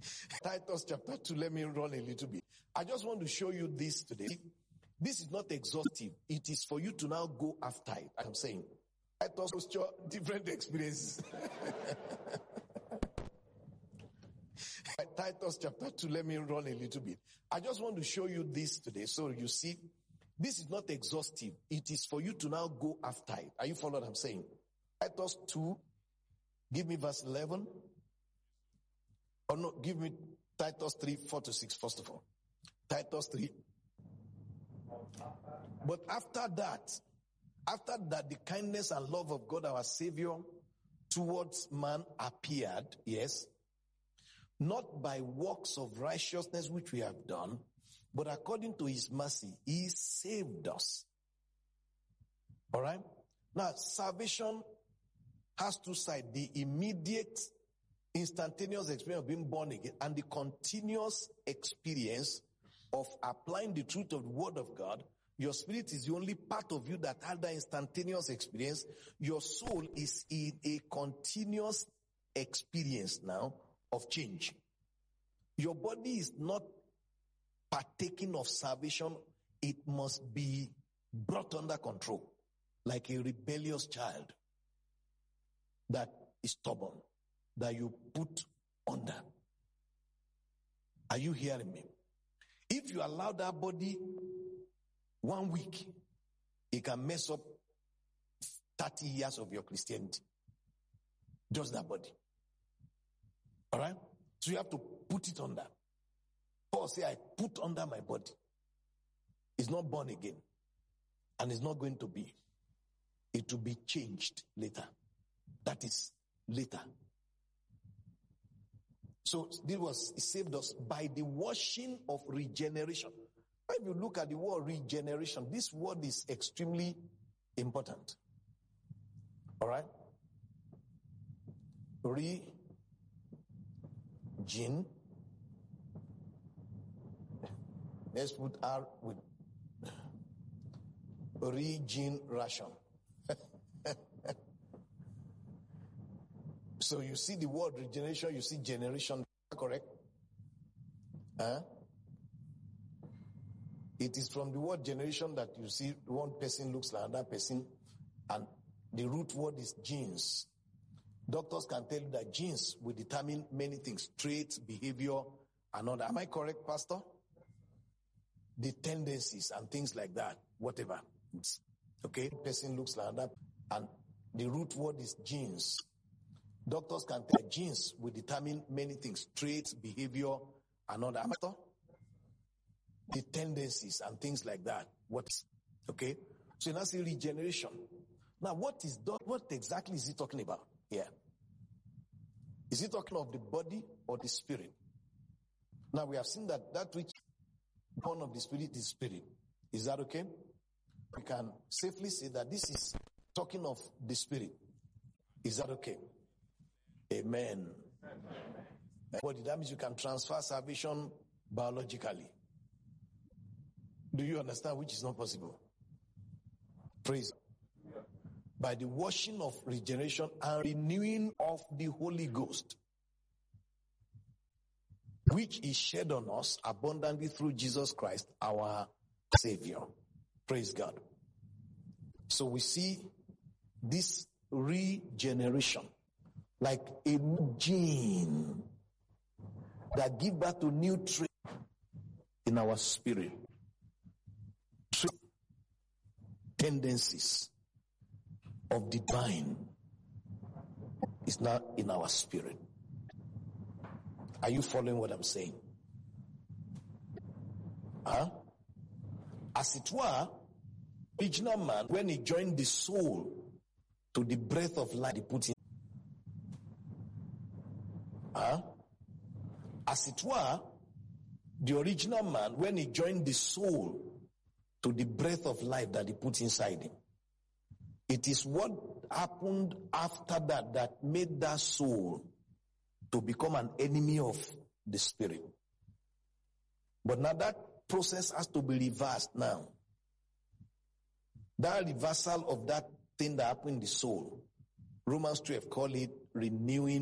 Titus chapter 2, let me run a little bit. I just want to show you this today. This is not exhaustive. It is for you to now go after it. I'm saying. Titus posture, different experiences. Titus chapter 2, let me run a little bit. I just want to show you this today. So you see, this is not exhaustive. It is for you to now go after it. Are you following what I'm saying? Titus 2, give me verse 11. Or no, give me Titus 3, 4-6, first of all. Titus 3. But after that, the kindness and love of God our Savior towards man appeared, yes, not by works of righteousness which we have done, but according to his mercy, he saved us. All right? Now, salvation has two sides. The immediate, instantaneous experience of being born again and the continuous experience of applying the truth of the word of God. Your spirit is the only part of you that had that instantaneous experience. Your soul is in a continuous experience now of change. Your body is not partaking of salvation. It must be brought under control, like a rebellious child that is stubborn, that you put under. Are you hearing me? If you allow that body 1 week, it can mess up 30 years of your Christianity. Just that body. All right? So you have to put it under. Paul say, I put under my body. It's not born again. And it's not going to be. It will be changed later. That is later. So it saved us by the washing of regeneration. If you look at the word regeneration, this word is extremely important. All right? Regen. Let's put R with regeneration. So you see the word regeneration, you see generation, correct? It is from the word generation that you see one person looks like another person, and the root word is genes. Doctors can tell you that genes will determine many things, traits, behavior, and all that. Am I correct, Pastor? The tendencies and things like that, whatever. Okay? Person looks like another, and the root word is genes. Doctors can tell you genes will determine many things, traits, behavior, and all that. Pastor? The tendencies and things like that. Okay? So now see regeneration. Now what exactly is he talking about here? Is he talking of the body or the spirit? Now we have seen that which born of the spirit is spirit. Is that okay? We can safely say that this is talking of the spirit. Is that okay? Amen. Body, that means you can transfer salvation biologically. Do you understand? Which is not possible. Praise. By the washing of regeneration and renewing of the Holy Ghost, which is shed on us abundantly through Jesus Christ, our Savior. Praise God. So we see this regeneration like a new gene that gives birth to new traits in our spirit. Tendencies of the divine is now in our spirit. Are you following what I'm saying? As it were, original man, when he joined the soul to the breath of life, he put in. As it were, the original man, when he joined the soul to the breath of life that he put inside him, it is what happened after that made that soul to become an enemy of the spirit. But now that process has to be reversed now. That reversal of that thing that happened in the soul, Romans 12 call it renewing